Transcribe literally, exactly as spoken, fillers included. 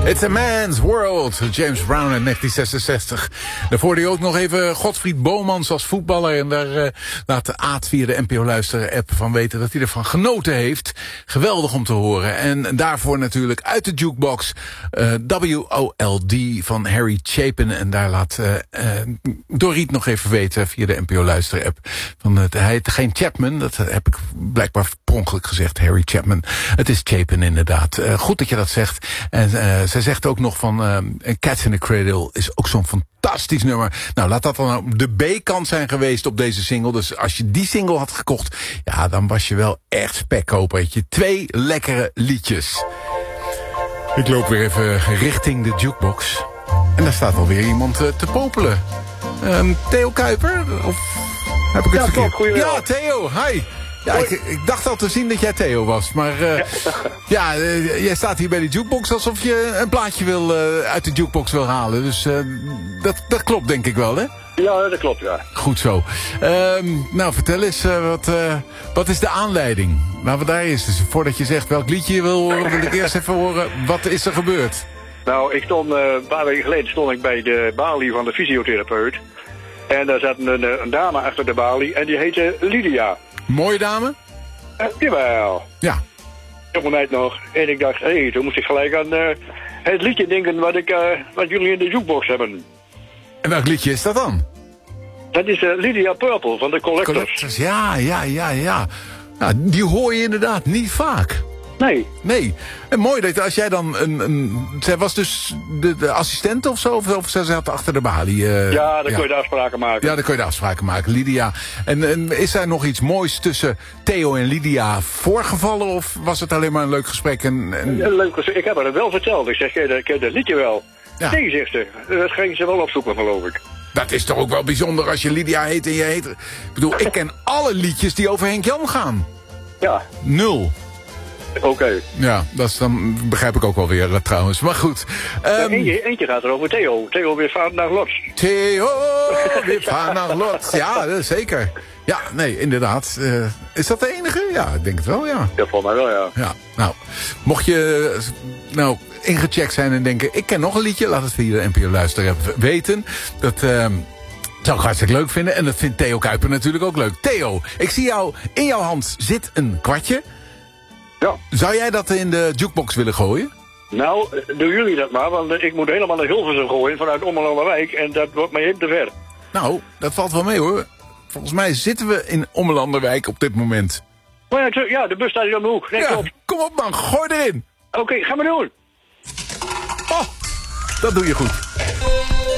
It's a Man's World, James Brown in negentien zesenzestig. Daarvoor hoorde je ook nog even Godfried Bomans als voetballer. En daar uh, laat Aad via de N P O Luisteren app van weten dat hij ervan genoten heeft. Geweldig om te horen. En daarvoor natuurlijk uit de jukebox uh, W O L D van Harry Chapin. En daar laat uh, uh, Doriet nog even weten via de N P O Luisteren app. Van, uh, hij heet geen Chapman, dat heb ik blijkbaar per ongeluk gezegd, Harry Chapman. Het is Chapin inderdaad. Uh, goed dat je dat zegt. En uh, zij zegt ook nog van uh, Cats in the Cradle is ook zo'n fantastisch nummer. Nou, laat dat dan de B-kant zijn geweest op deze single. Dus als je die single had gekocht, ja, dan was je wel echt spekkopertje. Twee lekkere liedjes. Ik loop weer even richting de jukebox. En daar staat alweer iemand uh, te popelen. Um, Theo Kuiper? Of heb ik het ja, verkeerd? Top, ja, Theo, hi. Ja, ik, ik dacht al te zien dat jij Theo was. Maar uh, ja, ja uh, jij staat hier bij de jukebox alsof je een plaatje wil, uh, uit de jukebox wil halen. Dus uh, dat, dat klopt denk ik wel, hè? Ja, dat klopt, ja. Goed zo. Uh, nou, vertel eens, uh, wat, uh, wat is de aanleiding? Laten we daar eerst eens, voordat je zegt welk liedje je wil horen, wil ik eerst even horen, wat is er gebeurd? Nou, ik stond, uh, een paar weken geleden stond ik bij de balie van de fysiotherapeut. En daar zat een, een dame achter de balie en die heette Lydia. Mooie dame? Uh, jawel. Ja. Jonge meid nog. En ik dacht, hé, hey, toen moest ik gelijk aan uh, het liedje denken wat, ik, uh, wat jullie in de jukebox hebben. En welk liedje is dat dan? Dat is uh, Lydia Purple van de Collectors. Collectors, ja, ja, ja, ja. Nou, die hoor je inderdaad niet vaak. Nee. Nee. En mooi dat als jij dan een... een zij was dus de, de assistent of zo? Of, of zij zat achter de balie? Uh, ja, dan ja. kun je de afspraken maken. Ja, dan kun je de afspraken maken. Lydia. En, en is er nog iets moois tussen Theo en Lydia voorgevallen? Of was het alleen maar een leuk gesprek? En, en... Ja, leuk gesprek. Ik heb haar het wel verteld. Ik zeg, ken je dat liedje wel? Ja. Nee, zegt ze. Dat ging ze wel opzoeken, geloof ik. Dat is toch ook wel bijzonder als je Lydia heet en je heet... Ik bedoel, ik ken alle liedjes die over Henk Jan gaan. Ja. Nul. Oké. Okay. Ja, dat is, dan begrijp ik ook wel weer uh, trouwens. Maar goed. Um, ja, eentje, eentje gaat er over Theo. Theo weer vaart naar Lot. Theo weer vaart naar Lot. Ja, zeker. Ja, nee, inderdaad. Uh, is dat de enige? Ja, ik denk het wel, ja. Ja, volgens mij wel, ja. Ja, nou, mocht je nou ingecheckt zijn en denken... ik ken nog een liedje, laat het via de N P O Luisteren weten. Dat... Uh, zou ik hartstikke leuk vinden. En dat vindt Theo Kuiper natuurlijk ook leuk. Theo, ik zie jou, in jouw hand zit een kwartje. Ja. Zou jij dat in de jukebox willen gooien? Nou, doen jullie dat maar, want ik moet helemaal naar Hilversum gooien vanuit Ommelanderwijk en dat wordt mij even te ver. Nou, dat valt wel mee hoor. Volgens mij zitten we in Ommelanderwijk op dit moment. Maar ja, ja, de bus staat hier om de hoek. Nee, ja, op. Kom op man, gooi erin. Oké, okay, ga maar doen. Oh, dat doe je goed.